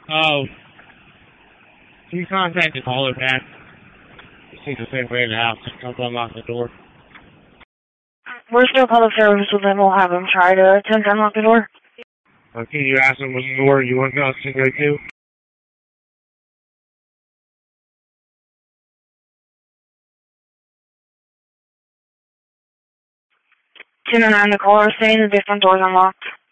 Oh. Can you contact the caller back? He's the same way in the house. Just come unlock the door. We're still public service with them. We'll have them try to attempt to unlock the door. Okay, you ask them which door you want us to go to? 1009, the caller is saying that the front door is unlocked.